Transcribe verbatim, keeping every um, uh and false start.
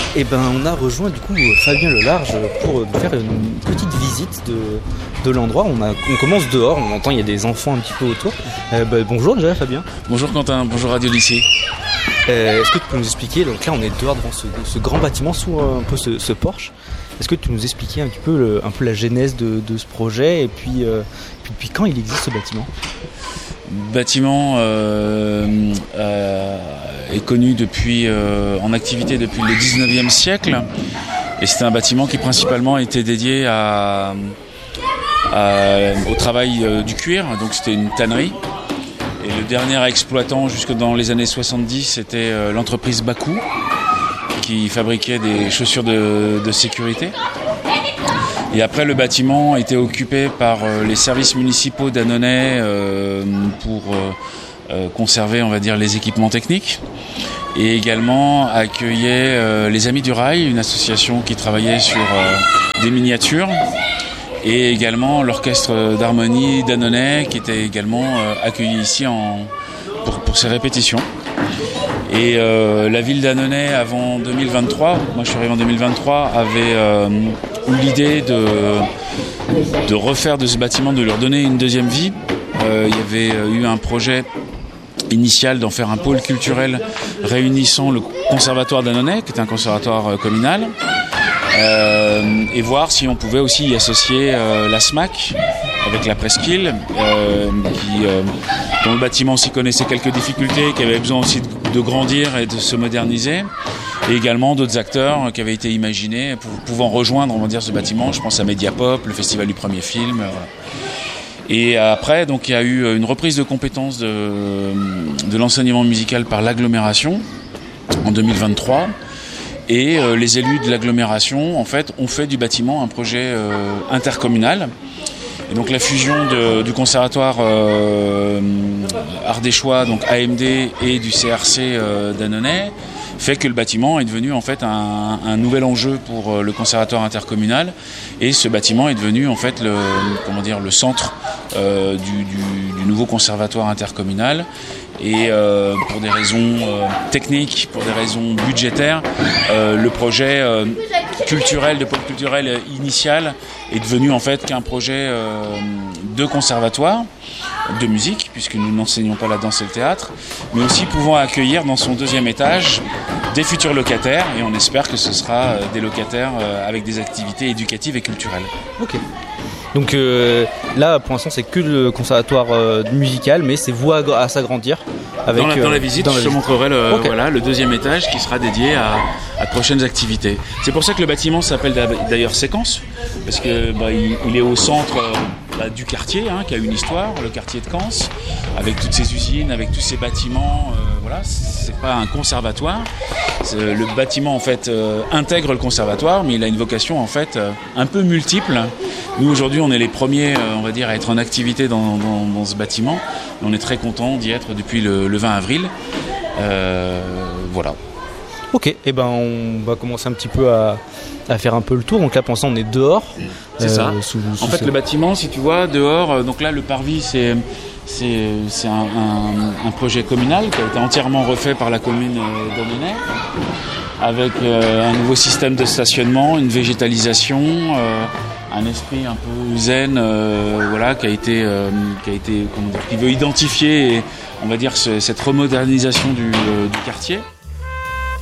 Et ben on a rejoint du coup Fabien Lelarge pour nous faire une petite visite de, de l'endroit. On, a, on commence dehors, on entend il y a des enfants un petit peu autour. Euh, bah, bonjour déjà Fabien. Bonjour Quentin, bonjour Radio Lycée. Euh, est-ce que tu peux nous expliquer, donc là on est dehors devant ce, ce grand bâtiment sous un peu ce, ce porche. Est-ce que tu peux nous expliquer un petit peu, le, un peu la genèse de, de ce projet et puis, euh, puis depuis quand il existe ce bâtiment ? Bâtiment euh, euh, est connu depuis, euh, en activité depuis le dix-neuvième siècle, et c'était un bâtiment qui principalement était dédié à, à, au travail euh, du cuir, donc c'était une tannerie. Et le dernier exploitant jusque dans les années soixante-dix, c'était euh, l'entreprise Bakou, qui fabriquait des chaussures de, de sécurité. Et après, le bâtiment a été occupé par euh, les services municipaux d'Annonay euh, pour euh, euh, conserver, on va dire, les équipements techniques. Et également accueillait euh, les Amis du Rail, une association qui travaillait sur euh, des miniatures. Et également l'orchestre d'harmonie d'Annonay, qui était également euh, accueilli ici en, pour, pour ses répétitions. Et euh, la ville d'Annonay, avant deux mille vingt-trois, moi je suis arrivé en deux mille vingt-trois, avait euh, eu l'idée de, de refaire de ce bâtiment, de leur donner une deuxième vie. Euh, il y avait eu un projet initial d'en faire un pôle culturel réunissant le conservatoire d'Annonay, qui est un conservatoire euh, communal, euh, et voir si on pouvait aussi y associer euh, la SMAC avec la presqu'île, euh, qui, euh, dont le bâtiment aussi connaissait quelques difficultés, qui avait besoin aussi de, de grandir et de se moderniser, et également d'autres acteurs qui avaient été imaginés pour pouvant rejoindre, on va dire, ce bâtiment. Je pense à Mediapop, le festival du premier film. Euh, Et après, donc, il y a eu une reprise de compétences de, de l'enseignement musical par l'agglomération en deux mille vingt-trois. Et euh, les élus de l'agglomération, en fait, ont fait du bâtiment un projet euh, intercommunal. Et donc la fusion de, du conservatoire euh, ardéchois, donc A M D, et du C R C euh, d'Annonay, fait que le bâtiment est devenu en fait un, un nouvel enjeu pour euh, le conservatoire intercommunal. Et ce bâtiment est devenu en fait le, comment dire, le centre euh, du, du, du nouveau conservatoire intercommunal. Et euh, pour des raisons euh, techniques, pour des raisons budgétaires, euh, le projet euh, culturel, de pôle culturel initial est devenu en fait qu'un projet euh, de conservatoire de musique, puisque nous n'enseignons pas la danse et le théâtre, mais aussi pouvant accueillir dans son deuxième étage des futurs locataires, et on espère que ce sera euh, des locataires euh, avec des activités éducatives et culturelles. Ok. Donc euh, là, pour l'instant, c'est que le conservatoire euh, musical, mais c'est voie à, à s'agrandir. Avec, dans, la, dans la visite, dans la je te visite. montrerai le, Okay. voilà, le deuxième étage qui sera dédié à, à de prochaines activités. C'est pour ça que le bâtiment s'appelle d'ailleurs Séquence, parce que bah, il, il est au centre euh, bah, du quartier, hein, qui a une histoire, le quartier de Cans, avec toutes ses usines, avec tous ses bâtiments. Euh, voilà, c'est pas un conservatoire. Le bâtiment en fait euh, intègre le conservatoire, mais il a une vocation en fait euh, un peu multiple. Nous aujourd'hui, on est les premiers, euh, on va dire, à être en activité dans, dans, dans ce bâtiment. On est très contents d'y être depuis le, le vingt avril. Euh, voilà. Ok, et ben on va commencer un petit peu à, à faire un peu le tour. Donc là, pour l'instant, on est dehors. C'est euh, ça. Sous, sous en fait, ce... le bâtiment, si tu vois, dehors, euh, donc là, le parvis, c'est c'est, c'est un, un, un projet communal qui a été entièrement refait par la commune euh, d'Annonay, avec euh, un nouveau système de stationnement, une végétalisation, euh, un esprit un peu zen, euh, voilà, qui a été, euh, qui a été, comment dire, qui veut identifier, et, on va dire, ce, cette remodernisation du, euh, du quartier.